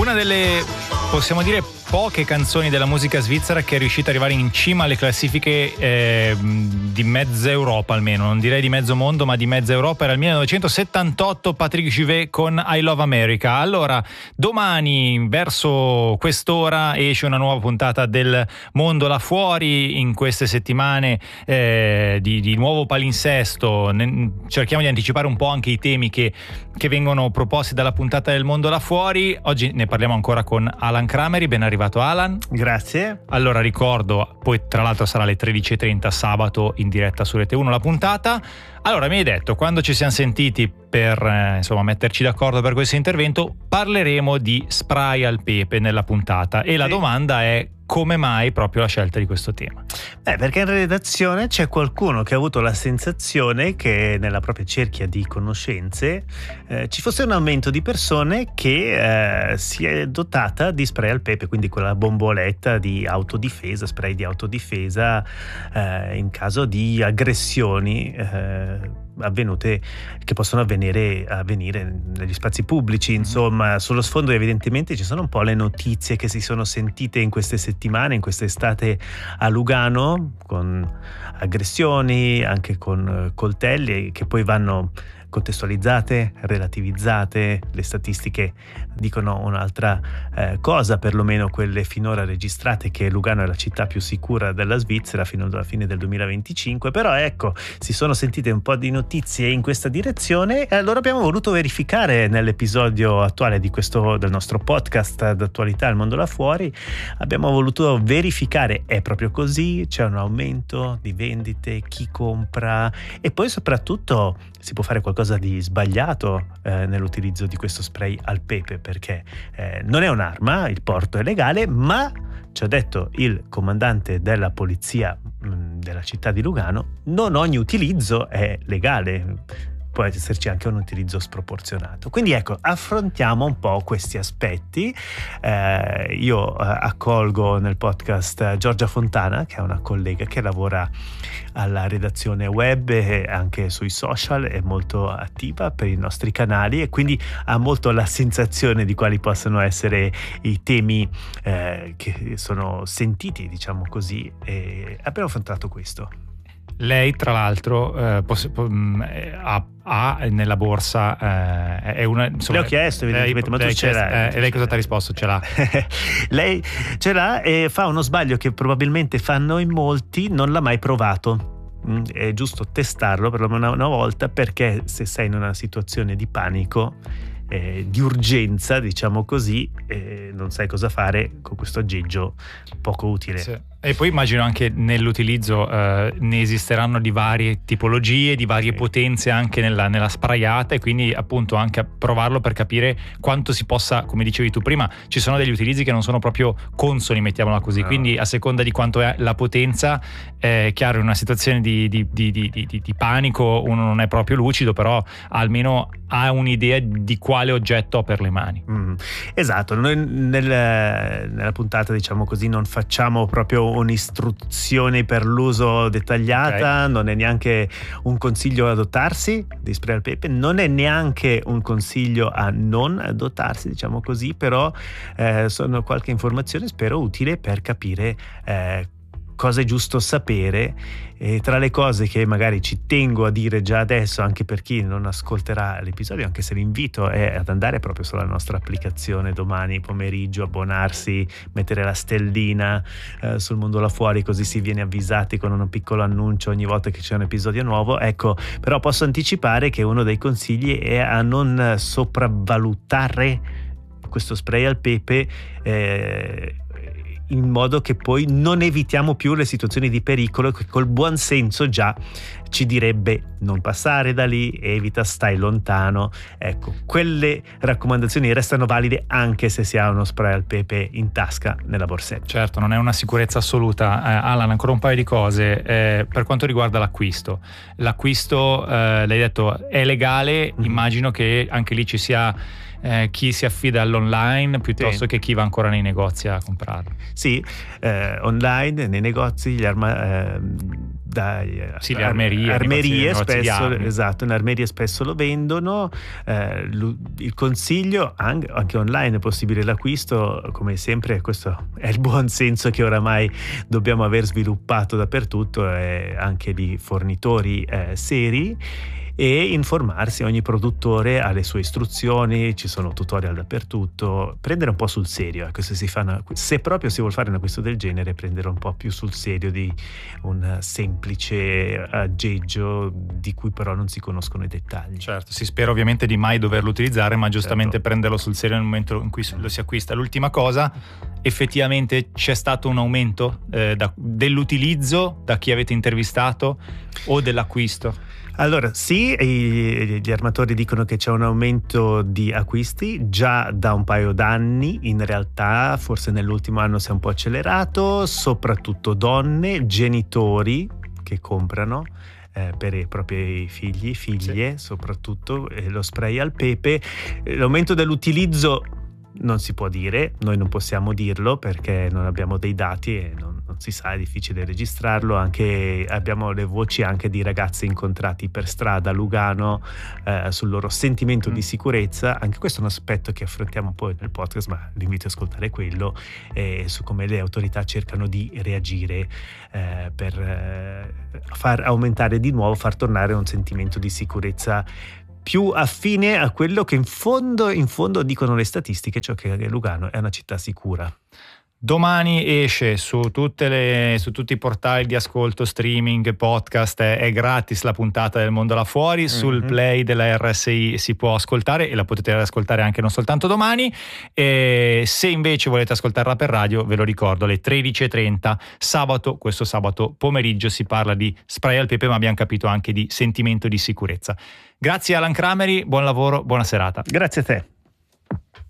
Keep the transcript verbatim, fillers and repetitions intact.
Una delle, possiamo dire, poche canzoni della musica svizzera che è riuscita ad arrivare in cima alle classifiche eh, di mezza Europa, almeno non direi di mezzo mondo ma di mezza Europa. Era il millenovecentosettantotto, Patrick Juvet con I Love America. Allora, domani verso quest'ora esce una nuova puntata del Mondo là fuori. In queste settimane eh, di, di nuovo palinsesto ne, cerchiamo di anticipare un po' anche i temi che, che vengono proposti dalla puntata del Mondo là fuori. Oggi ne parliamo ancora con Alan Crameri. Ben arrivato Alan. Grazie. Allora ricordo, poi tra l'altro sarà alle tredici e trenta sabato in diretta su Rete uno la puntata. Allora mi hai detto, quando ci siamo sentiti per eh, insomma metterci d'accordo per questo intervento, parleremo di spray al pepe nella puntata e sì. La domanda è: come mai proprio la scelta di questo tema? Beh, perché in redazione c'è qualcuno che ha avuto la sensazione che nella propria cerchia di conoscenze eh, ci fosse un aumento di persone che eh, si è dotata di spray al pepe, quindi quella bomboletta di autodifesa, spray di autodifesa eh, in caso di aggressioni eh, avvenute, che possono avvenire avvenire negli spazi pubblici. Insomma, sullo sfondo evidentemente ci sono un po' le notizie che si sono sentite in queste settimane, in quest'estate a Lugano, con aggressioni, anche con coltelli che poi vanno contestualizzate, relativizzate. Le statistiche dicono un'altra eh, cosa, perlomeno quelle finora registrate, che Lugano è la città più sicura della Svizzera fino alla fine del duemilaventicinque. Però ecco, si sono sentite un po' di notizie in questa direzione e allora abbiamo voluto verificare nell'episodio attuale di questo del nostro podcast d'attualità Il Mondo là fuori. Abbiamo voluto verificare, è proprio così, c'è un aumento di vendite, chi compra, e poi soprattutto si può fare qualcosa di sbagliato eh, nell'utilizzo di questo spray al pepe, perché eh, non è un'arma, il porto è legale, ma ci ha detto il comandante della polizia mh, della città di Lugano, non ogni utilizzo è legale, può esserci anche un utilizzo sproporzionato. Quindi ecco, affrontiamo un po' questi aspetti. Eh, io eh, accolgo nel podcast eh, Giorgia Fontana, che è una collega che lavora alla redazione web e anche sui social, è molto attiva per i nostri canali e quindi ha molto la sensazione di quali possono essere i temi eh, che sono sentiti, diciamo così, e abbiamo affrontato questo. Lei tra l'altro eh, poss- po- ha, ha nella borsa eh, è una, insomma, le ho chiesto evidentemente, ma tu ce l'hai. E lei cosa ti ha risposto? Ce l'ha? Lei ce l'ha e fa uno sbaglio che probabilmente fanno in molti: non l'ha mai provato. Mm, è giusto testarlo perlomeno una, una volta, perché se sei in una situazione di panico, eh, di urgenza, diciamo così, eh, non sai cosa fare con questo aggeggio poco utile. Sì. E poi immagino anche nell'utilizzo eh, ne esisteranno di varie tipologie, di varie sì. potenze anche nella, nella sprayata, e quindi appunto anche a provarlo per capire quanto si possa, come dicevi tu prima, ci sono degli utilizzi che non sono proprio consoni, mettiamola così, no. Quindi a seconda di quanto è la potenza, è chiaro, in una situazione di, di, di, di, di, di panico uno non è proprio lucido, però almeno ha un'idea di quale oggetto ho per le mani. Mm, esatto, noi nel, nella puntata, diciamo così, non facciamo proprio un'istruzione per l'uso dettagliata, okay. Non è neanche un consiglio a dotarsi di spray al pepe, non è neanche un consiglio a non dotarsi, diciamo così, però eh, sono qualche informazione, spero utile per capire eh, cosa è giusto sapere. E tra le cose che magari ci tengo a dire già adesso, anche per chi non ascolterà l'episodio, anche se l'invito è ad andare proprio sulla nostra applicazione domani pomeriggio, abbonarsi, mettere la stellina eh, sul Mondo là fuori, così si viene avvisati con un piccolo annuncio ogni volta che c'è un episodio nuovo. Ecco, però posso anticipare che uno dei consigli è a non sopravvalutare questo spray al pepe, eh, in modo che poi non evitiamo più le situazioni di pericolo che col buon senso già ci direbbe non passare da lì, evita, stai lontano. Ecco, quelle raccomandazioni restano valide anche se si ha uno spray al pepe in tasca nella borsetta. Certo, non è una sicurezza assoluta. eh, Alan, ancora un paio di cose eh, per quanto riguarda l'acquisto. L'acquisto, eh, l'hai detto, è legale, mm-hmm. Immagino che anche lì ci sia Eh, chi si affida all'online piuttosto sì. che chi va ancora nei negozi a comprarlo. Sì, eh, online, nei negozi, gli arma- eh, dai, sì, le armerie, armerie spesso, negozi esatto, in armerie spesso lo vendono. Eh, il consiglio anche, anche online è possibile l'acquisto, come sempre questo è il buon senso che oramai dobbiamo aver sviluppato dappertutto, eh, anche di fornitori eh, seri, e informarsi. Ogni produttore ha le sue istruzioni, ci sono tutorial dappertutto. Prendere un po' sul serio, ecco, se si fa una, se proprio si vuol fare un acquisto del genere, prendere un po' più sul serio di un semplice aggeggio di cui però non si conoscono i dettagli. Certo, si spera ovviamente di mai doverlo utilizzare, ma giustamente certo. prenderlo sul serio nel momento in cui lo si acquista. L'ultima cosa, effettivamente c'è stato un aumento eh, da, dell'utilizzo da chi avete intervistato o dell'acquisto? Allora sì, gli armatori dicono che c'è un aumento di acquisti già da un paio d'anni, in realtà forse nell'ultimo anno si è un po' accelerato, soprattutto donne, genitori che comprano eh, per i propri figli, figlie, sì. soprattutto eh, lo spray al pepe. L'aumento dell'utilizzo non si può dire, noi non possiamo dirlo perché non abbiamo dei dati e non, non si sa, è difficile registrarlo. Anche abbiamo le voci anche di ragazzi incontrati per strada a Lugano eh, sul loro sentimento mm. di sicurezza. Anche questo è un aspetto che affrontiamo poi nel podcast, ma l'invito a ascoltare quello, eh, su come le autorità cercano di reagire eh, per eh, far aumentare di nuovo, far tornare un sentimento di sicurezza più affine a quello che in fondo, in fondo dicono le statistiche, cioè che Lugano è una città sicura. Domani esce su, tutte le, su tutti i portali di ascolto, streaming, podcast, è, è gratis la puntata del Mondo là fuori, mm-hmm. sul play della R S I si può ascoltare e la potete ascoltare anche non soltanto domani. E se invece volete ascoltarla per radio, ve lo ricordo, alle tredici e trenta sabato, questo sabato pomeriggio si parla di spray al pepe, ma abbiamo capito anche di sentimento di sicurezza. Grazie Alan Crameri, buon lavoro, buona serata. Grazie a te.